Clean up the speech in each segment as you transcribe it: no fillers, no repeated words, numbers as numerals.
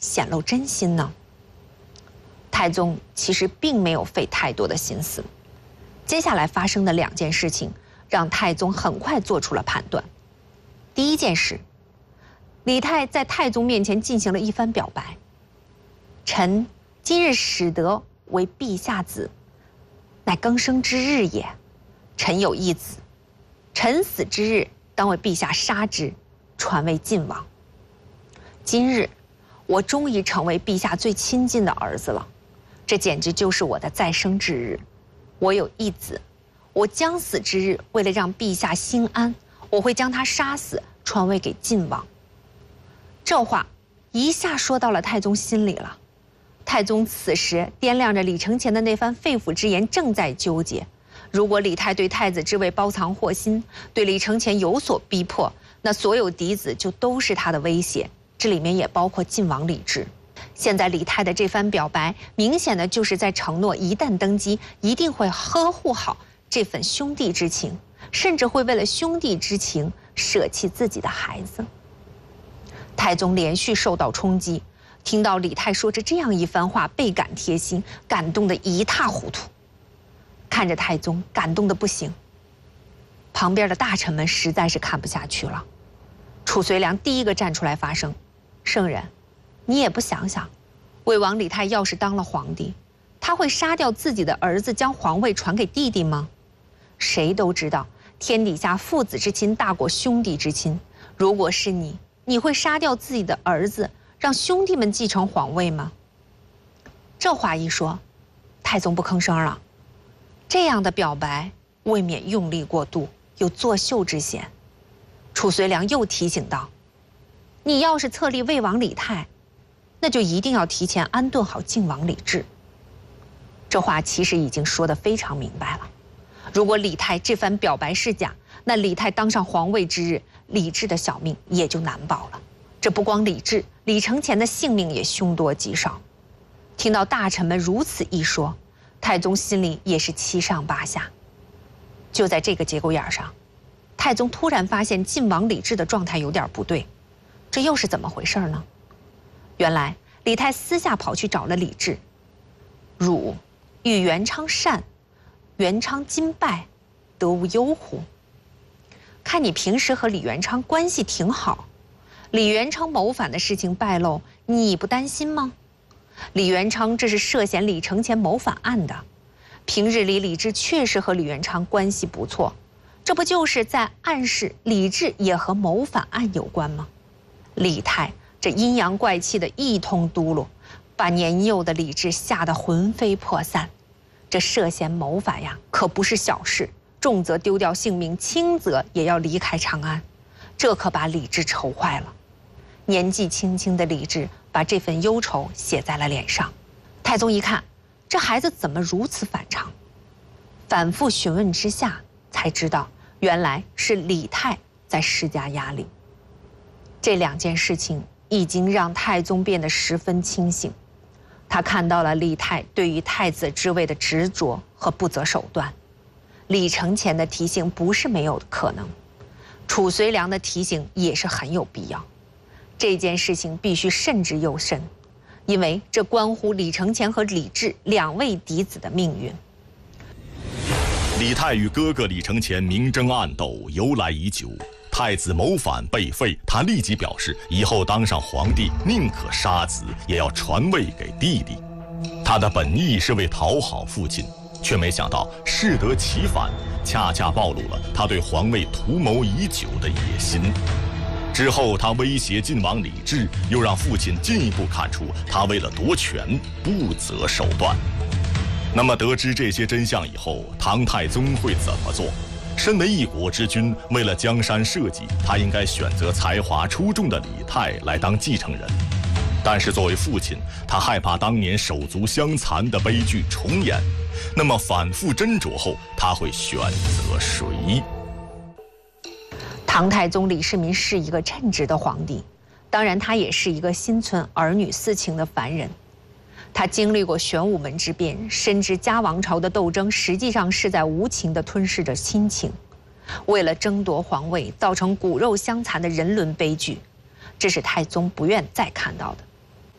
显露真心呢？太宗其实并没有费太多的心思。接下来发生的2件事情，让太宗很快做出了判断。第一件事，李泰在太宗面前进行了一番表白：“臣今日始得为陛下子，乃更生之日也。臣有一子，臣死之日，当为陛下杀之，传为晋王。今日，我终于成为陛下最亲近的儿子了，这简直就是我的再生之日。我有一子，我将死之日，为了让陛下心安，我会将他杀死，传位给晋王。”这话一下说到了太宗心里了。太宗此时掂量着李承乾的那番肺腑之言，正在纠结。如果李泰对太子之位包藏祸心，对李承乾有所逼迫，那所有嫡子就都是他的威胁，这里面也包括晋王李治。现在李泰的这番表白，明显的就是在承诺，一旦登基，一定会呵护好这份兄弟之情，甚至会为了兄弟之情舍弃自己的孩子。太宗连续受到冲击，听到李泰说着这样一番话，倍感贴心，感动得一塌糊涂。看着太宗感动得不行，旁边的大臣们实在是看不下去了。褚遂良第一个站出来发声：“圣人，你也不想想，魏王李泰要是当了皇帝，他会杀掉自己的儿子，将皇位传给弟弟吗？谁都知道，天底下父子之亲大过兄弟之亲。如果是你，你会杀掉自己的儿子，让兄弟们继承皇位吗？”这话一说，太宗不吭声了。这样的表白未免用力过度，有作秀之嫌。褚遂良又提醒道：“你要是册立魏王李泰，那就一定要提前安顿好晋王李治。”这话其实已经说得非常明白了。如果李泰这番表白是假，那李泰当上皇位之日，李治的小命也就难保了。这不光李治，李承乾的性命也凶多吉少。听到大臣们如此一说，太宗心里也是七上八下。就在这个节骨眼上，太宗突然发现晋王李治的状态有点不对，这又是怎么回事呢？原来李泰私下跑去找了李治：“汝与元昌善，元昌今败，得无忧乎？看你平时和李元昌关系挺好，李元昌谋反的事情败露，你不担心吗？李元昌这是涉嫌李承乾谋反案的，平日里李治确实和李元昌关系不错，这不就是在暗示李治也和谋反案有关吗？”李泰这阴阳怪气的一通嘟噜，把年幼的李治吓得魂飞魄散。这涉嫌谋反呀，可不是小事，重则丢掉性命，轻则也要离开长安，这可把李治愁坏了。年纪轻轻的李治把这份忧愁写在了脸上。太宗一看，这孩子怎么如此反常？反复询问之下，才知道原来是李泰在施加压力。这2件事情已经让太宗变得十分清醒。他看到了李泰对于太子之位的执着和不择手段。李承乾的提醒不是没有可能，褚遂良的提醒也是很有必要。这件事情必须慎之又慎，因为这关乎李承乾和李治2位嫡子的命运。 李泰与哥哥李承乾明争暗斗由来已久，太子谋反被废，他立即表示以后当上皇帝，宁可杀子也要传位给弟弟。他的本意是为讨好父亲，却没想到适得其反，恰恰暴露了他对皇位图谋已久的野心。之后他威胁晋王李治，又让父亲进一步看出他为了夺权不择手段。那么得知这些真相以后，唐太宗会怎么做？身为一国之君，为了江山社稷，他应该选择才华出众的李泰来当继承人。但是作为父亲，他害怕当年手足相残的悲剧重演。那么反复斟酌后，他会选择谁？ 唐太宗李世民是一个称职的皇帝，当然他也是一个心存儿女私情的凡人。他经历过玄武门之变，深知家王朝的斗争实际上是在无情地吞噬着亲情，为了争夺皇位，造成骨肉相残的人伦悲剧，这是太宗不愿再看到的。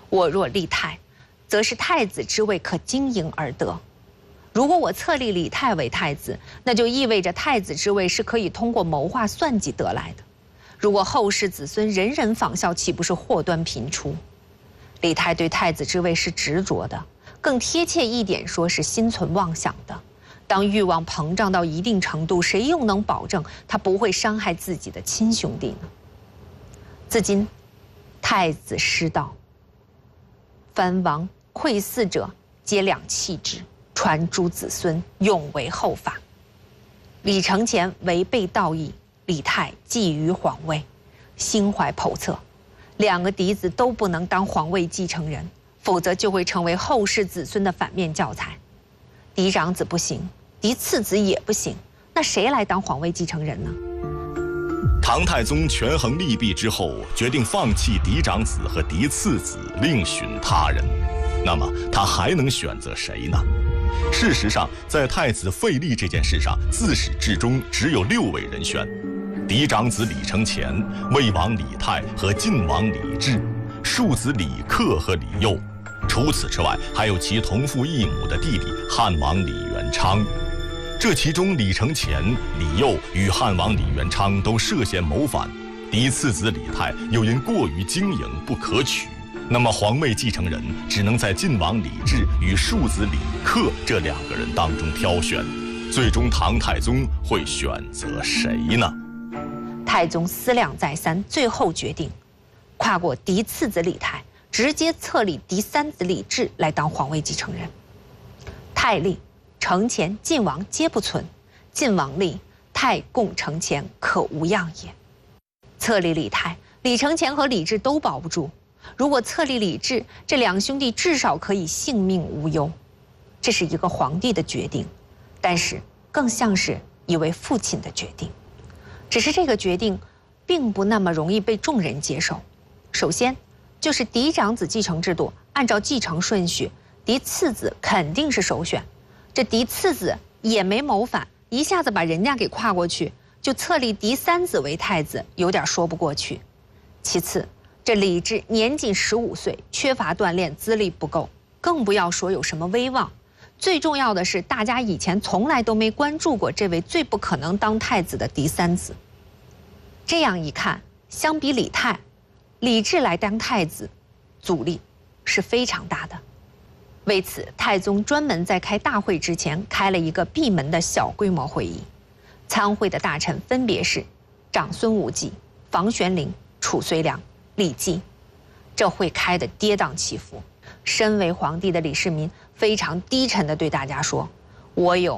我若立太，则是太子之位可经营而得。如果我册立李泰为太子，那就意味着太子之位是可以通过谋划算计得来的。如果后世子孙人人仿效，岂不是祸端频出？李泰对太子之位是执着的，更贴切一点说是心存妄想的。当欲望膨胀到一定程度，谁又能保证他不会伤害自己的亲兄弟呢？自今，太子失道，藩王窥伺者，皆两弃之，传诸子孙，永为后法。李承乾违背道义，李泰觊觎皇位，心怀叵测，两个嫡子都不能当皇位继承人，否则就会成为后世子孙的反面教材。嫡长子不行，嫡次子也不行，那谁来当皇位继承人呢？ 唐太宗权衡利弊之后，决定放弃嫡长子和嫡次子，另寻他人。那么他还能选择谁呢？事实上，在太子废立这件事上，自始至终只有6位人选：嫡长子李承乾、魏王李泰和晋王李治、庶子李克和李佑。除此之外，还有其同父异母的弟弟汉王李元昌。这其中，李承乾、李佑与汉王李元昌都涉嫌谋反，嫡次子李泰又因过于经营不可取。那么皇位继承人只能在晋王李治与庶子李克这2个人当中挑选，最终唐太宗会选择谁呢？ 太宗思量再三，最后决定跨过嫡次子李泰，直接册立嫡3子李治来当皇位继承人。太立、承乾、晋王皆不存，晋王立，太共承乾，可无恙也。册立李泰，李承乾和李治都保不住。如果册立李治，这2兄弟至少可以性命无忧。这是一个皇帝的决定，但是更像是一位父亲的决定。只是这个决定并不那么容易被众人接受。首先就是嫡长子继承制度，按照继承顺序，嫡次子肯定是首选。这嫡次子也没谋反，一下子把人家给跨过去，就册立嫡3子为太子，有点说不过去。其次，这李治年仅15岁，缺乏锻炼，资历不够，更不要说有什么威望。最重要的是，大家以前从来都没关注过这位最不可能当太子的嫡3子。这样一看，相比李泰，李治来当太子，阻力是非常大的。为此，太宗专门在开大会之前开了一个闭门的小规模会议，参会的大臣分别是长孙无忌、房玄龄、褚遂良、李绩。这会开得跌宕起伏。身为皇帝的李世民非常低沉地对大家说：“我有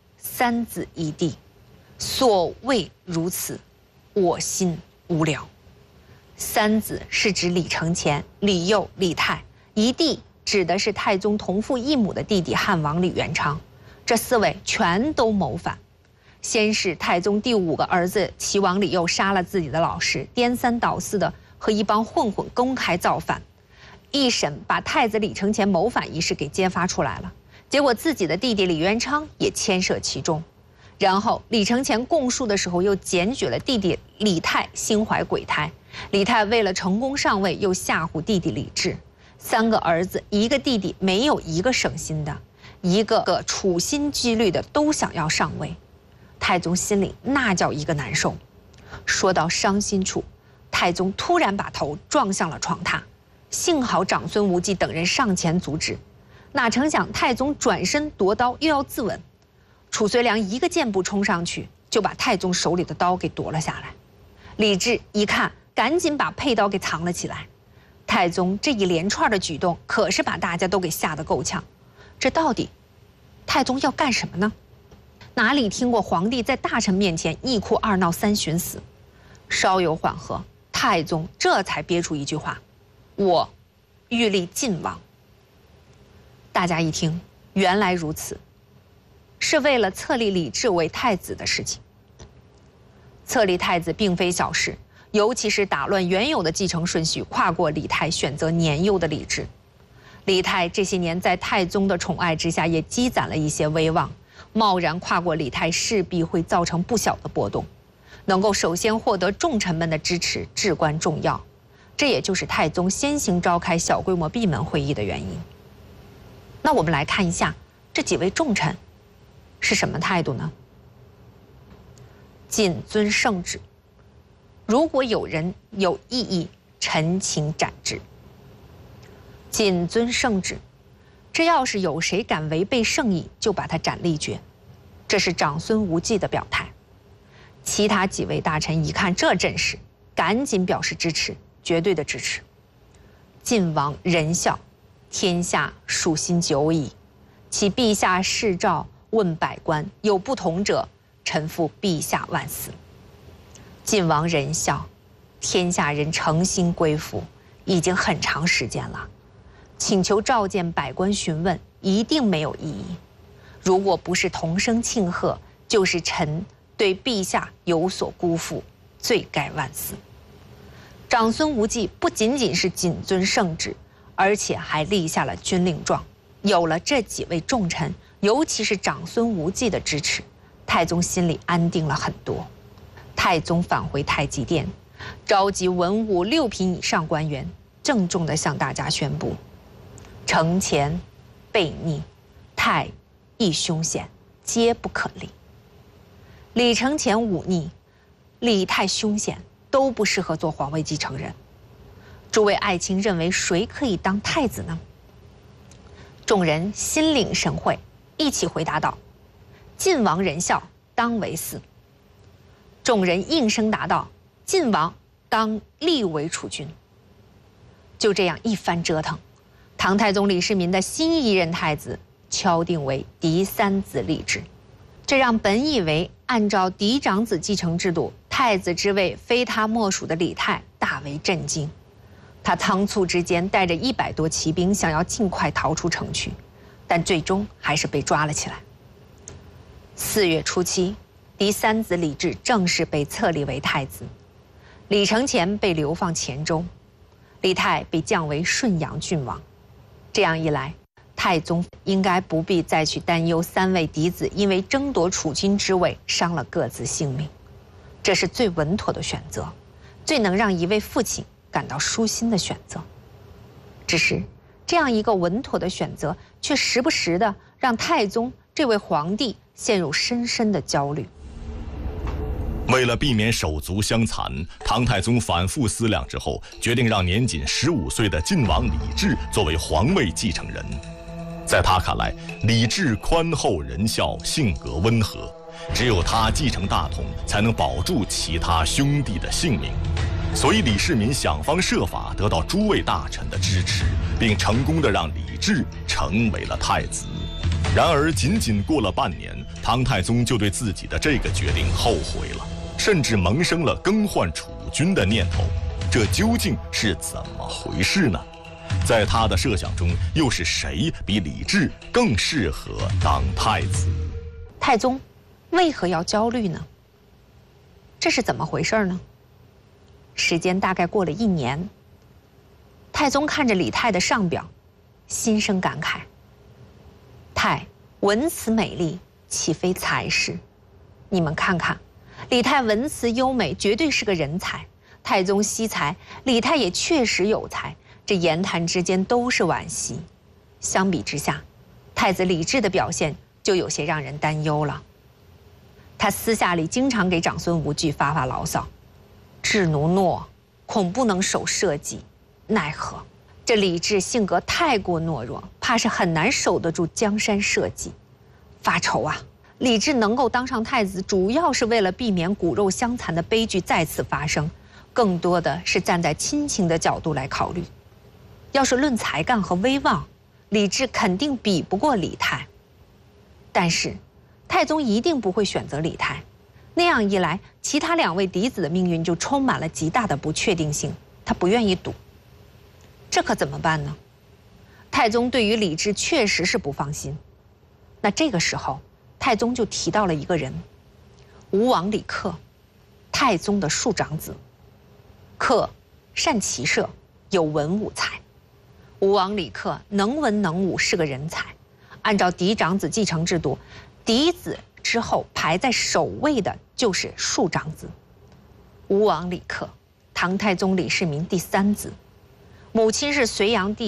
3子1弟，所谓如此，我心无聊。”3子是指李承乾、李佑、李泰，1弟指的是太宗同父异母的弟弟汉王李元昌。这4位全都谋反。先是太宗第5个儿子齐王李佑杀了自己的老师，颠三倒四的和一帮混混公开造反。一审把太子李承乾谋反一事给揭发出来了，结果自己的弟弟李元昌也牵涉其中。然后李承乾供述的时候又检举了弟弟李泰心怀鬼胎，李泰为了成功上位又吓唬弟弟李治。3个儿子1个弟弟没有1个省心的，一个个处心积虑的都想要上位。太宗心里那叫一个难受。说到伤心处，太宗突然把头撞向了床榻，幸好长孙无忌等人上前阻止，哪成想太宗转身夺刀又要自刎，褚遂良一个箭步冲上去就把太宗手里的刀给夺了下来。李治一看，赶紧把佩刀给藏了起来。太宗这一连串的举动可是把大家都给吓得够呛。这到底太宗要干什么呢？哪里听过皇帝在大臣面前1哭2闹3寻死？稍有缓和，太宗这才憋出一句话：“我欲立晋王。”大家一听，原来如此，是为了册立李治为太子的事情。册立太子并非小事，尤其是打乱原有的继承顺序，跨过李泰，选择年幼的李治。李泰这些年在太宗的宠爱之下，也积攒了一些威望，贸然跨过李泰，势必会造成不小的波动。能够首先获得重臣们的支持至关重要。 这也就是太宗先行召开小规模闭门会议的原因。那我们来看一下这几位重臣是什么态度呢？谨遵圣旨，如果有人有异议，臣请斩之。谨遵圣旨，这要是有谁敢违背圣意，就把他斩立决。这是长孙无忌的表态。其他几位大臣一看这阵势，赶紧表示支持，绝对的支持。晋王仁孝，天下属心久矣，其陛下示诏问百官，有不同者，臣负陛下万死。晋王仁孝，天下人诚心归服，已经很长时间了。请求召见百官询问，一定没有异议。如果不是同声庆贺，就是臣对陛下有所辜负，罪该万死。长孙无忌不仅仅是谨遵圣旨，而且还立下了军令状。有了这几位重臣，尤其是长孙无忌的支持，太宗心里安定了很多。太宗返回太极殿，召集文武6品以上官员，郑重地向大家宣布：承前、悖逆、太、亦凶险，皆不可立。李承乾忤逆，李太凶险，都不适合做皇位继承人。诸位爱卿认为谁可以当太子呢？众人心领神会，一起回答道：晋王仁孝当为嗣。众人应声答道：晋王当立为储君。就这样一番折腾，唐太宗李世民的新一任太子敲定为嫡三子李治，这让本以为按照嫡长子继承制度，太子之位非他莫属的李泰大为震惊。他仓促之间带着100多骑兵，想要尽快逃出城区，但最终还是被抓了起来。4月初7，嫡三子李治正式被册立为太子，李承乾被流放黔州，李泰被降为顺阳郡王。这样一来，太宗应该不必再去担忧3位嫡子因为争夺储君之位伤了各自性命，这是最稳妥的选择，最能让一位父亲感到舒心的选择。只是这样一个稳妥的选择，却时不时的让太宗这位皇帝陷入深深的焦虑。 为了避免手足相残，唐太宗反复思量之后，决定让年仅15岁的晋王李治作为皇位继承人。在他看来，李治宽厚仁孝，性格温和，只有他继承大统，才能保住其他兄弟的性命。所以李世民想方设法得到诸位大臣的支持，并成功的让李治成为了太子。然而仅仅过了半年，唐太宗就对自己的这个决定后悔了，甚至萌生了更换储君的念头。这究竟是怎么回事呢？在他的设想中，又是谁比李治更适合当太子？ 太宗为何要焦虑呢？这是怎么回事呢？时间大概过了1年，太宗看着李泰的上表，心生感慨：泰文辞美丽，岂非才士？你们看看，李泰文辞优美，绝对是个人才。太宗惜才，李泰也确实有才，这言谈之间都是惋惜。相比之下，太子李治的表现就有些让人担忧了。他私下里经常给长孙无忌发牢骚：智奴懦，恐不能守社稷，奈何这李治性格太过懦弱，怕是很难守得住江山社稷。发愁啊！李治能够当上太子，主要是为了避免骨肉相残的悲剧再次发生，更多的是站在亲情的角度来考虑。要是论才干和威望，李治肯定比不过李泰。但是，太宗一定不会选择李泰，那样一来，其他2位嫡子的命运就充满了极大的不确定性，他不愿意赌。这可怎么办呢？太宗对于李治确实是不放心。那这个时候，太宗就提到了一个人，吴王李克，太宗的庶长子。克善骑射，有文武才。吴王李克能文能武，是个人才。按照嫡长子继承制度，嫡子之后排在首位的就是庶长子。吴王李克， 唐太宗李世民第3子，母亲是隋炀帝